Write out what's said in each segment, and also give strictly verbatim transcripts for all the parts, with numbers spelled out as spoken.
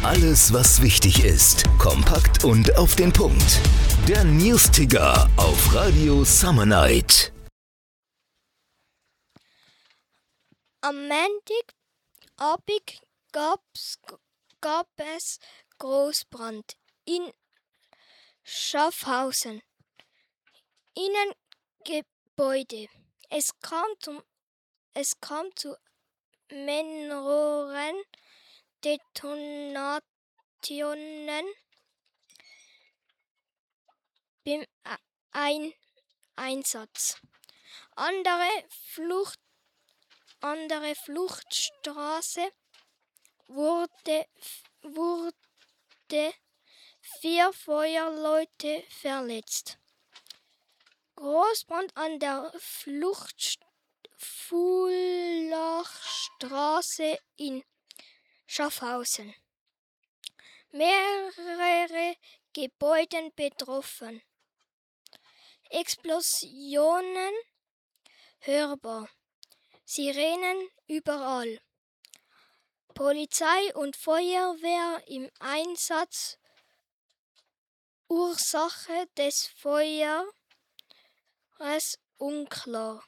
Alles, was wichtig ist, kompakt und auf den Punkt. Der Newsticker auf Radio Summer Night. Am Montagabend gab's, gab es Großbrand in Schaffhausen. Innengebäude. Es kam, zum, es kam zu mehreren Detonationen beim Ein- Einsatz. Andere, Flucht, andere Fluchtstraße wurde, wurde vier Feuerleute verletzt. Großbrand an der Fluchtstraße in Schaffhausen. Mehrere Gebäude betroffen. Explosionen hörbar. Sirenen überall. Polizei und Feuerwehr im Einsatz. Ursache des Feuers unklar.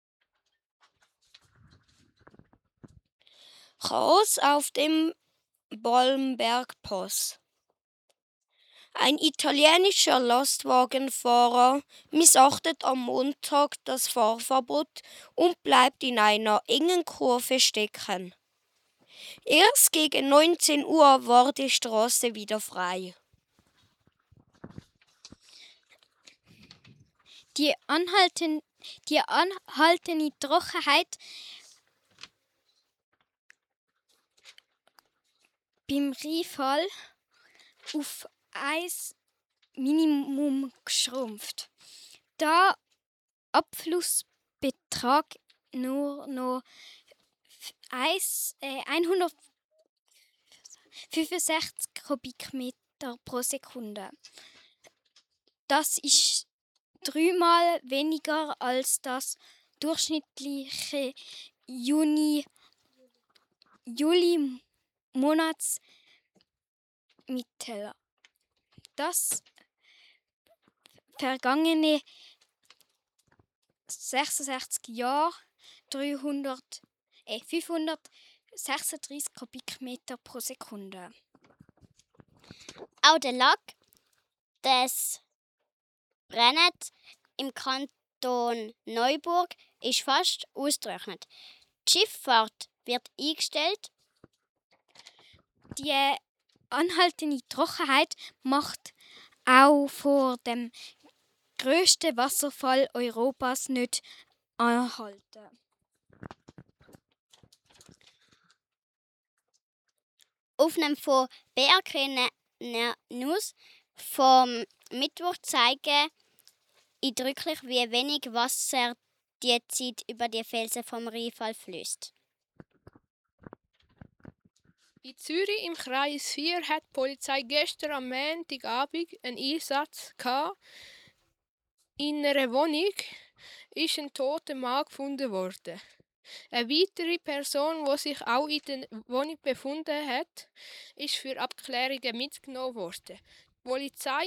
Chaos auf dem Bolmberg-Pass. Ein italienischer Lastwagenfahrer missachtet am Montag das Fahrverbot und bleibt in einer engen Kurve stecken. Erst gegen neunzehn Uhr war die Straße wieder frei. Die, anhalten, die anhaltende Trockenheit beim Rheinfall auf ein Minimum geschrumpft. Der Abflussbetrag nur noch hundertfünfundsechzig Kubikmeter pro Sekunde. Das ist dreimal weniger als das durchschnittliche Juni, Juli Monatsmittel. Das vergangene sechsundsechzig Jahre dreihundert, äh, fünfhundertsechsunddreißig Kubikmeter pro Sekunde. Auch der Lack des Brennet im Kanton Neuburg ist fast ausgetrocknet. Die Schifffahrt wird eingestellt. Die anhaltende Trockenheit macht auch vor dem grössten Wasserfall Europas nicht anhalten. Aufnahmen von B R K News vom Mittwoch zeigen eindrücklich, wie wenig Wasser die Zeit über die Felsen vom Rheinfall fließt. In Zürich im Kreis vier hat die Polizei gestern am Montagabend einen Einsatz gehabt. In einer Wohnung ist ein toter Mann gefunden worden. Eine weitere Person, die sich auch in der Wohnung befunden hat, ist für Abklärungen mitgenommen worden. Die Polizei